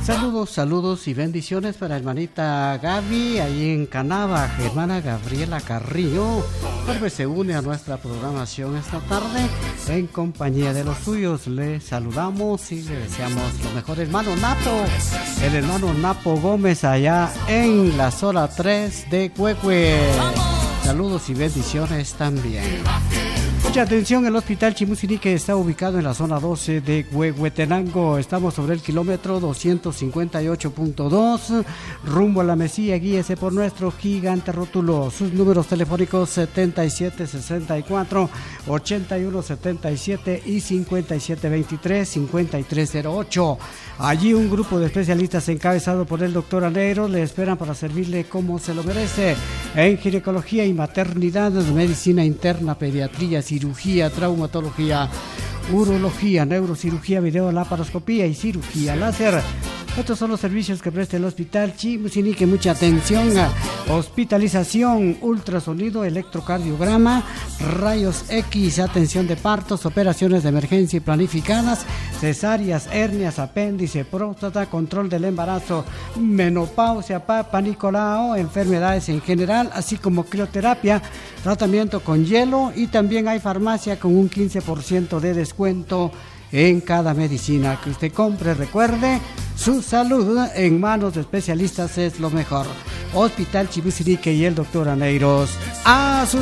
Saludos y bendiciones para hermanita Gaby, ahí en Canaba, hermana Gabriela Carrillo, pues se une a nuestra programación esta tarde en compañía de los suyos. Le saludamos y le deseamos lo mejor, hermano Napo, el hermano Napo Gómez allá en la zona 3 de Cuecue. Saludos y bendiciones también. Mucha atención, el Hospital Chimusirique está ubicado en la zona 12 de Huehuetenango. Estamos sobre el kilómetro 258.2, rumbo a la Mesilla. Guíese por nuestro gigante rótulo. Sus números telefónicos 7764, 8177 y 5723-5308. Allí un grupo de especialistas encabezado por el doctor Aneiro le esperan para servirle como se lo merece. En ginecología y maternidad, medicina interna, pediatría, cirugía, traumatología, urología, neurocirugía, videolaparoscopía y cirugía láser. Estos son los servicios que presta el Hospital Chimusirique. Mucha atención: hospitalización, ultrasonido, electrocardiograma, rayos X, atención de partos, operaciones de emergencia y planificadas, cesáreas, hernias, apéndice, próstata, control del embarazo, menopausia, Papa Nicolau, enfermedades en general, así como crioterapia, tratamiento con hielo, y también hay farmacia con un 15% de descuento en cada medicina que usted compre. Recuerde, su salud en manos de especialistas es lo mejor. Hospital Chimusirique y el doctor Aneiros a sus